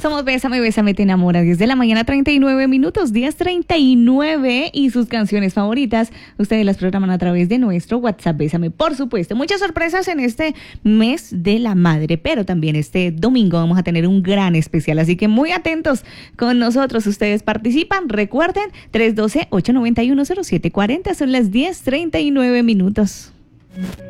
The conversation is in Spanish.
Somos Bésame, Bésame, te enamora. 10 de la mañana, 39 minutos, 10:39. Y sus canciones favoritas, ustedes las programan a través de nuestro WhatsApp Bésame. Por supuesto, muchas sorpresas en este mes de la madre, pero también este domingo vamos a tener un gran especial. Así que muy atentos con nosotros. Ustedes participan. Recuerden, 312-891-0740. Son las 10:39 minutos.